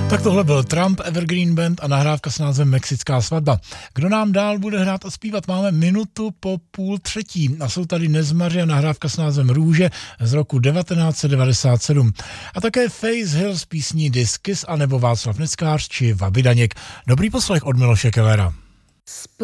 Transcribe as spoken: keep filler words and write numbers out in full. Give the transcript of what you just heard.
Tak tohle byl Trump, Evergreen Band a nahrávka s názvem Mexická svatba. Kdo nám dál bude hrát a zpívat? Máme minutu po půl třetí a jsou tady Nezmaři a nahrávka s názvem Růže z roku devatenáct set devadesát sedm. A také Face Hill z písní Diskys a nebo Václav Neckář či Vaby Daněk. Dobrý poslech od Miloše Kellera.